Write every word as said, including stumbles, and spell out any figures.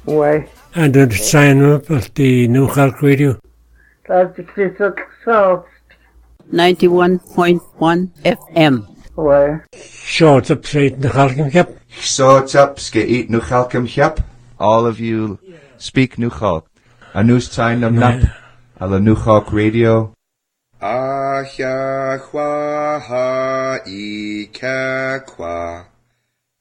Ouais. And the sign up at the New Cork Radio. That's the Crystal South. ninety-one point one F M. Ouais. Short up straight in the Halcom Cap. Short up, skate New Halcom Cap. All of you speak New Halk. A news time nam nap. A la New Halk Radio. Ah, ya, hua, ha, I, ka, kwa.